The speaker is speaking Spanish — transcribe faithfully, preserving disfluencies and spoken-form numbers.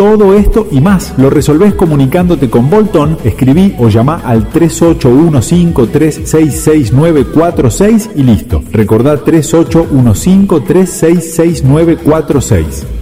Todo esto y más lo resolvés comunicándote con Bolton. Escribí o llamá al tres ocho uno cinco tres seis seis nueve cuatro seis y listo. Recordá tres ocho uno cinco tres seis seis nueve cuatro seis.